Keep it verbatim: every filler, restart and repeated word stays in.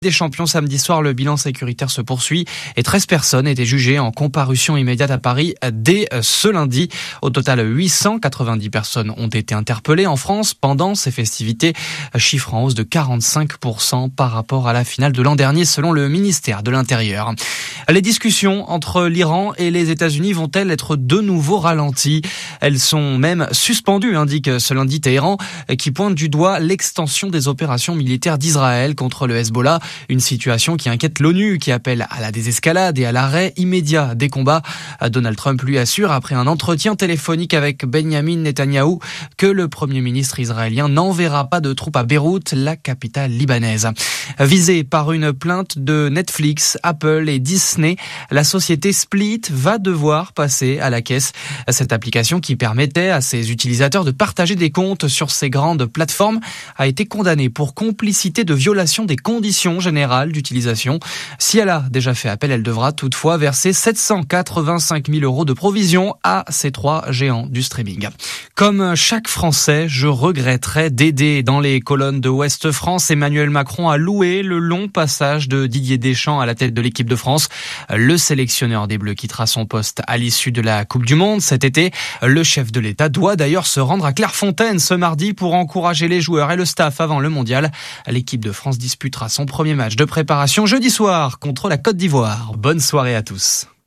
Des champions samedi soir, le bilan sécuritaire se poursuit et treize personnes étaient jugées en comparution immédiate à Paris dès ce lundi. Au total, huit cent quatre-vingt-dix personnes ont été interpellées en France pendant ces festivités, chiffre en hausse de quarante-cinq pour cent par rapport à la finale de l'an dernier selon le ministère de l'Intérieur. Les discussions entre l'Iran et les États-Unis vont-elles être de nouveau ralenties? Elles sont même suspendues, indique ce lundi Téhéran, qui pointe du doigt l'extension des opérations militaires d'Israël contre le Hezbollah. Une situation qui inquiète l'ONU, qui appelle à la désescalade et à l'arrêt immédiat des combats. Donald Trump lui assure, après un entretien téléphonique avec Benjamin Netanyahou, que le Premier ministre israélien n'enverra pas de troupes à Beyrouth, la capitale libanaise. Visée par une plainte de Netflix, Apple et Disney, la société Split va devoir passer à la caisse. Cette application qui permettait à ses utilisateurs de partager des comptes sur ces grandes plateformes a été condamnée pour complicité de violation des conditions générale d'utilisation. Si elle a déjà fait appel, elle devra toutefois verser sept cent quatre-vingt-cinq mille euros de provision à ces trois géants du streaming. Comme chaque Français, je regretterais d'aider. Dans les colonnes de Ouest France, Emmanuel Macron a loué le long passage de Didier Deschamps à la tête de l'équipe de France. Le sélectionneur des Bleus quittera son poste à l'issue de la Coupe du Monde cet été. Le chef de l'État doit d'ailleurs se rendre à Clairefontaine ce mardi pour encourager les joueurs et le staff avant le mondial. L'équipe de France disputera son premier match de préparation jeudi soir contre la Côte d'Ivoire. Bonne soirée à tous.